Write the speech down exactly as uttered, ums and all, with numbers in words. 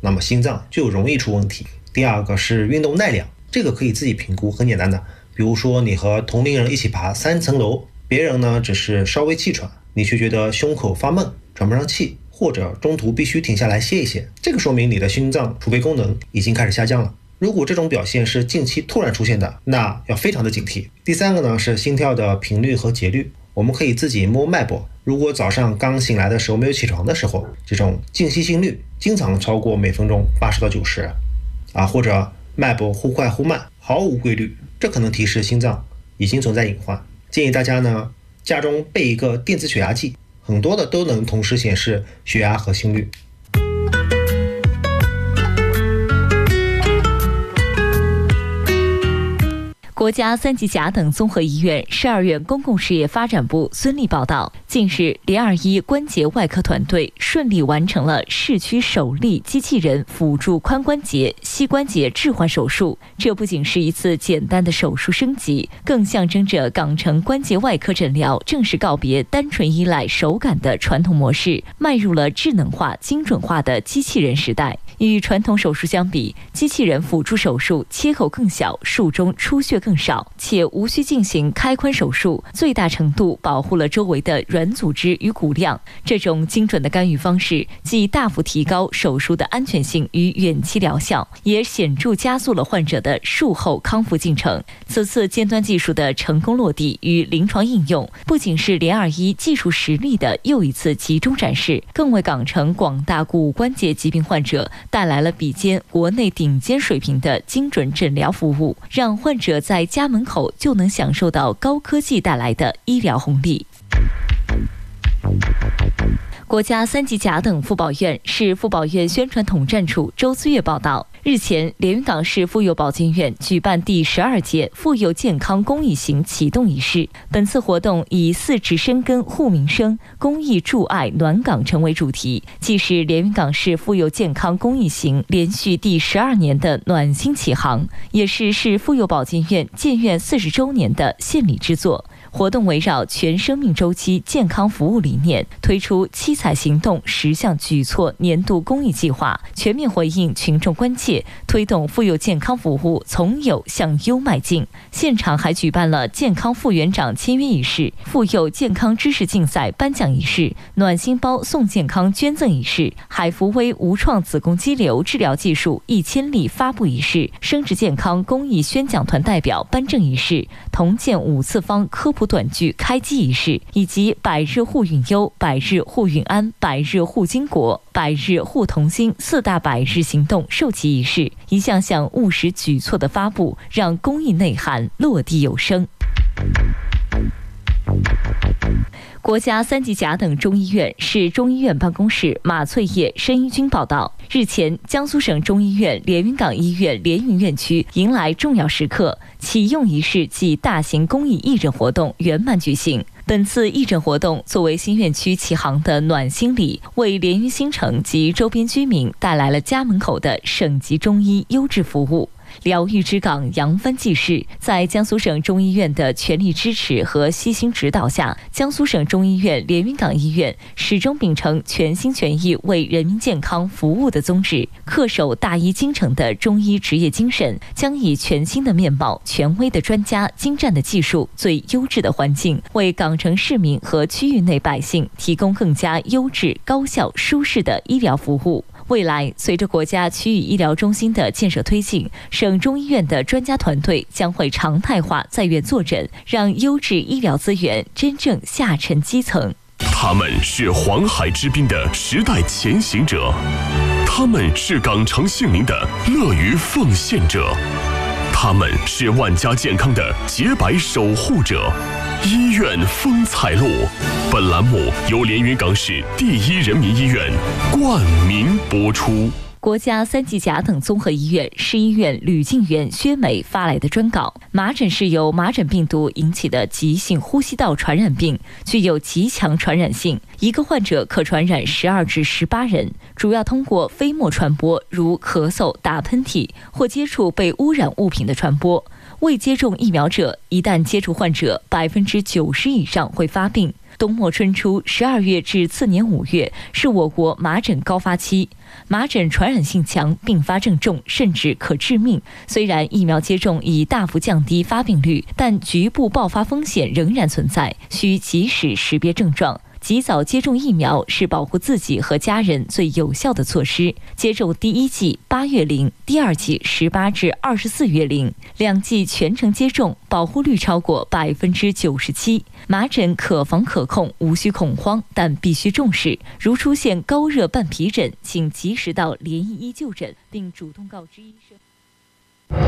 那么心脏就容易出问题。第二个是运动耐量，这个可以自己评估，很简单的，比如说你和同龄人一起爬三层楼，别人呢只是稍微气喘，你却觉得胸口发闷，喘不上气，或者中途必须停下来歇一歇，这个说明你的心脏储备功能已经开始下降了。如果这种表现是近期突然出现的，那要非常的警惕。第三个呢是心跳的频率和节律，我们可以自己摸脉搏，如果早上刚醒来的时候没有起床的时候，这种静息心率经常超过每分钟八十到九十啊，或者脉搏忽快忽慢，毫无规律，这可能提示心脏已经存在隐患。建议大家呢家中备一个电子血压计，很多的都能同时显示血压和心率。 国家三级甲等综合医院十二院公共事业发展部孙丽报道，近日联二一关节外科团队顺利完成了市区首例机器人辅助髋关节、膝关节置换手术。这不仅是一次简单的手术升级，更象征着港城关节外科诊疗正式告别单纯依赖手感的传统模式，迈入了智能化、精准化的机器人时代。与传统手术相比，机器人辅助手术切口更小，术中出血更少，且无需进行开髋手术，最大程度保护了周围的软组织与骨量。这种精准的干预方式既大幅提高手术的安全性与远期疗效，也显著加速了患者的术后康复进程。此次尖端技术的成功落地与临床应用，不仅是联二一技术实力的又一次集中展示，更为港城广大骨关节疾病患者带来了比肩国内顶尖水平的精准诊疗服务，让患者在家门口就能享受到高科技带来的医疗红利。国家三级甲等妇保院市妇保院宣传统战处周思月报道，日前，连云港市妇幼保健院举办第十二届妇幼健康公益行启动仪式。本次活动以四指深耕护民生，公益助爱暖港城为主题，既是连云港市妇幼健康公益行连续第十二年的暖心启航，也是市妇幼保健院建院四十周年的献礼之作。活动围绕全生命周期健康服务理念，推出七彩行动十项举措年度公益计划，全面回应群众关切，推动妇幼健康服务从有向优迈进。现场还举办了健康副园长签约仪式、妇幼健康知识竞赛颁奖仪式、暖心包送健康捐赠仪式、海福威无创子宫肌瘤治疗技术一千例发布仪式、生殖健康公益宣讲团代表颁证仪式、同建五次方科普短剧开机仪式，以及百日护孕优、百日护孕安、百日护经国、百日护童心四大百日行动授旗仪式，一项项务实举措的发布，让公益内涵落地有声。国家三级甲等中医院市中医院办公室马翠叶申医军报道，日前，江苏省中医院连云港医院连云院区迎来重要时刻，启用仪式暨大型公益义诊活动圆满举行。本次义诊活动作为新院区启航的暖心礼，为连云新城及周边居民带来了家门口的省级中医优质服务。疗愈之港扬帆济世，在江苏省中医院的全力支持和悉心指导下，江苏省中医院连云港医院始终秉承全心全意为人民健康服务的宗旨，恪守大医精诚的中医职业精神，将以全新的面貌、权威的专家、精湛的技术、最优质的环境，为港城市民和区域内百姓提供更加优质、高效、舒适的医疗服务。未来，随着国家区域医疗中心的建设推进，省中医院的专家团队将会常态化在院坐诊，让优质医疗资源真正下沉基层。 他们是黄海之滨的时代前行者，他们是港城姓名的乐于奉献者，他们是万家健康的洁白守护者。医院风采录，本栏目由连云港市第一人民医院冠名播出。 国家三级甲等综合医院市医院吕静元薛美发来的专稿：麻疹是由麻疹病毒引起的急性呼吸道传染病，具有极强传染性，一个患者可传染十二至十八人，主要通过飞沫传播，如咳嗽、打喷嚏或接触被污染物品的传播。未接种疫苗者，一旦接触患者，百分之九十以上会发病。 冬末春初十二月至次年五月是我国麻疹高发期，麻疹传染性强，并发症重，甚至可致命。虽然疫苗接种已大幅降低发病率，但局部爆发风险仍然存在，需及时识别症状。及早接种疫苗是保护自己和家人最有效的措施。接种第一剂八月龄，第二剂十八至二十四月龄，两剂全程接种，保护率超过百分之九十七。麻疹可防可控，无需恐慌，但必须重视。如出现高热伴皮疹，请及时到联医医就诊，并主动告知医生。